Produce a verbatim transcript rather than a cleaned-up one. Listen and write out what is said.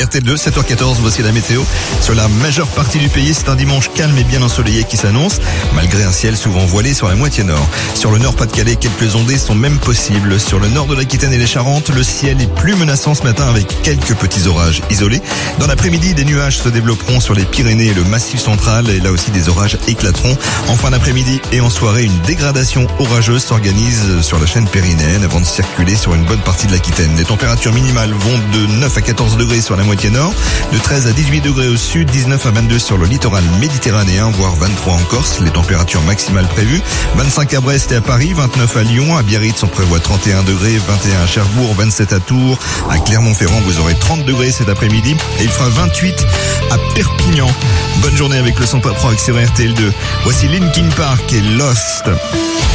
R T L deux, sept heures quatorze, voici la météo. Sur la majeure partie du pays, c'est un dimanche calme et bien ensoleillé qui s'annonce, malgré un ciel souvent voilé sur la moitié nord. Sur le nord Pas-de-Calais, quelques ondées sont même possibles. Sur le nord de l'Aquitaine et les Charentes, le ciel est plus menaçant ce matin avec quelques petits orages isolés. Dans l'après-midi, des nuages se développeront sur les Pyrénées et le Massif central, et là aussi des orages éclateront. En fin d'après-midi et en soirée, une dégradation orageuse s'organise sur la chaîne pyrénéenne avant de circuler sur une bonne partie de l'Aquitaine. Les températures minimales vont de neuf à quatorze degrés sur la moitié nord, de treize à dix-huit degrés au sud, dix-neuf à vingt-deux sur le littoral méditerranéen, voire vingt-trois en Corse. Les températures maximales prévues, vingt-cinq à Brest et à Paris, vingt-neuf à Lyon, à Biarritz on prévoit trente et un degrés, vingt et un à Cherbourg, vingt-sept à Tours, à Clermont-Ferrand vous aurez trente degrés cet après-midi et il fera vingt-huit à Perpignan. Bonne journée avec le son pop rock sur R T L deux. Voici Linkin Park et Lost.